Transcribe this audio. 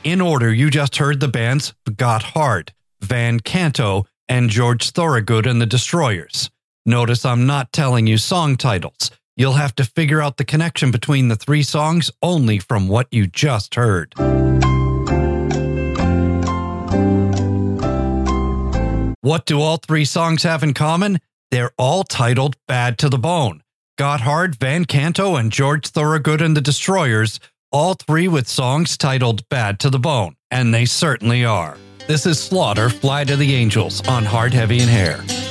In order, you just heard the bands Got Hard, Van Canto, and George Thorogood and the Destroyers. Notice I'm not telling you song titles. You'll have to figure out the connection between the three songs only from what you just heard. What do all three songs have in common? They're all titled Bad to the Bone. Got Hard, Van Canto, and George Thorogood and the Destroyers, all three with songs titled Bad to the Bone. And they certainly are. This is Slaughter, Fly to the Angels on Hard, Heavy, and Hair.